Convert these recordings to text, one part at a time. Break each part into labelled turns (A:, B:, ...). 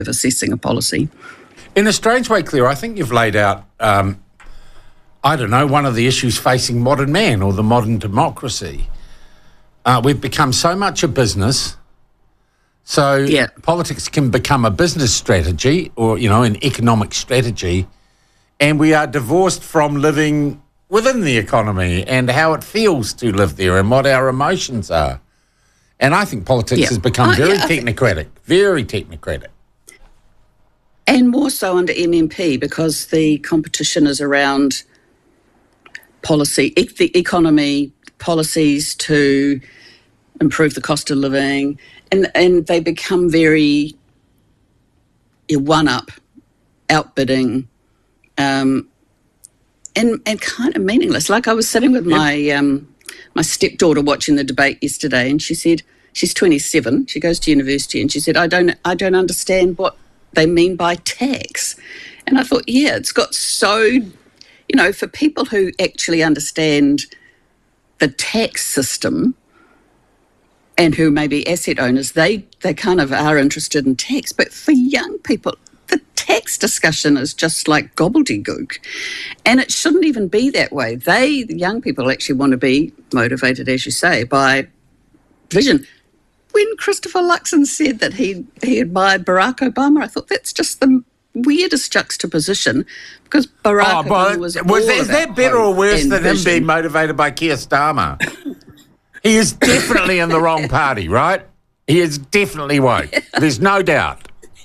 A: assessing a policy.
B: In a strange way, Claire, I think you've laid out, one of the issues facing modern man or the modern democracy. We've become so much a business, so politics can become a business strategy or, an economic strategy, and we are divorced from living within the economy and how it feels to live there and what our emotions are. And I think politics has become very technocratic, very technocratic.
A: And more so under MMP because the competition is around policy, the economy, policies to improve the cost of living, and they become very one-up, outbidding, and kind of meaningless. Like I was sitting with my stepdaughter watching the debate yesterday, and she said she's 27. She goes to university, and she said, "I don't understand what they mean by tax." And I thought, it's got so, for people who actually understand the tax system and who may be asset owners, they kind of are interested in tax. But for young people, the tax discussion is just like gobbledygook. And it shouldn't even be that way. The young people actually want to be motivated, as you say, by vision. When Christopher Luxon said that he admired Barack Obama, I thought that's just the weirdest juxtaposition because Barack Obama was
B: is that better or worse than him being motivated by Keir Starmer? He is definitely in the wrong party, right? He is definitely woke. There's no doubt.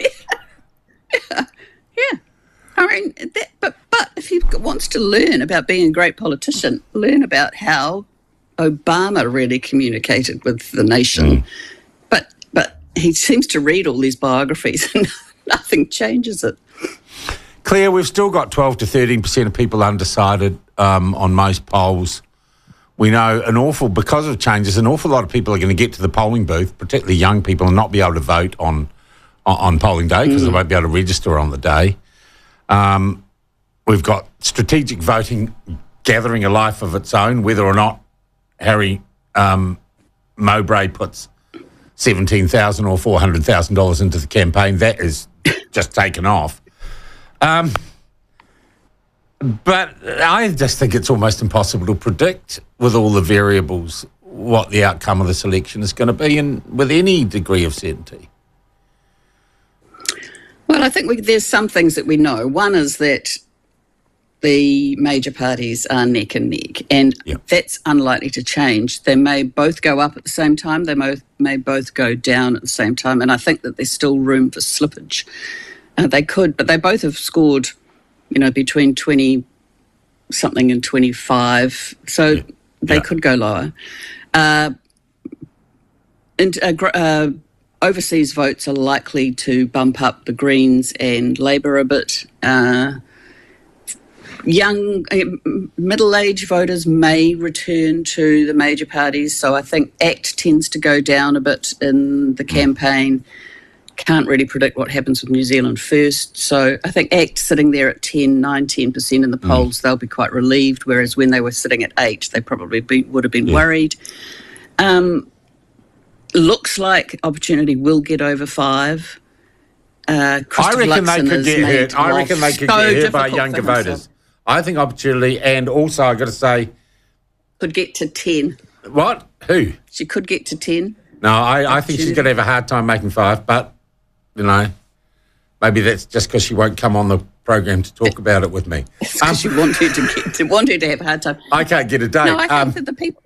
A: Yeah. I mean, but if he wants to learn about being a great politician, learn about how Obama really communicated with the nation. But he seems to read all these biographies and nothing changes it.
B: Claire, we've still got 12 to 13% of people undecided on most polls. We know because of changes, an awful lot of people are going to get to the polling booth, particularly young people, and not be able to vote on polling day because they won't be able to register on the day. We've got strategic voting gathering a life of its own, whether or not Harry Mowbray puts $17,000 or $400,000 into the campaign. That is just taken off. But I just think it's almost impossible to predict with all the variables what the outcome of this election is going to be and with any degree of certainty.
A: Well, I think there's some things that we know. One is that the major parties are neck and neck, and that's unlikely to change. They may both go up at the same time. They may both go down at the same time, and I think that there's still room for slippage. They could, but they both have scored, between 20-something and 25, so they could go lower. Overseas votes are likely to bump up the Greens and Labour a bit. Young, middle-aged voters may return to the major parties, so I think ACT tends to go down a bit in the campaign. Can't really predict what happens with New Zealand First, so I think ACT sitting there at 10% in the polls, they'll be quite relieved, whereas when they were sitting at 8, they probably would have been worried. Looks like Opportunity will get over 5.
B: I reckon they could get hurt. I reckon they could get hurt by younger voters. I think Opportunity, and also I've got to say,
A: could get to 10.
B: What? Who?
A: She could get to 10.
B: No, I think she's going to have a hard time making 5, but, maybe that's just because she won't come on the program to talk about it with me.
A: It's because you want her to have a hard time.
B: I can't get a date.
A: No, I think that the people...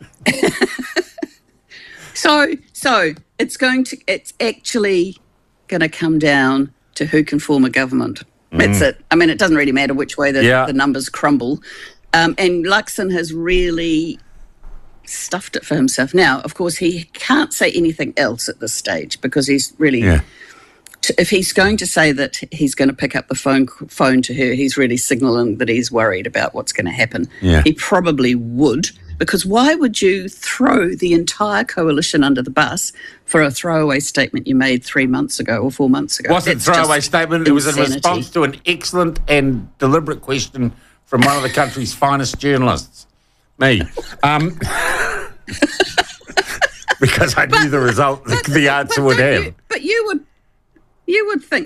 A: So it's actually going to come down to who can form a government. That's it. I mean, it doesn't really matter which way the numbers crumble. And Luxon has really stuffed it for himself. Now, of course, he can't say anything else at this stage because he's really... If he's going to say that he's going to pick up the phone to her, he's really signalling that he's worried about what's going to happen.
B: Yeah.
A: He probably would, because why would you throw the entire coalition under the bus for a throwaway statement you made 3 months ago or 4 months ago?
B: It wasn't a throwaway statement. It was in response to an excellent and deliberate question from one of the country's finest journalists, me. Because I knew the result, the answer would have.
A: But you would... You would think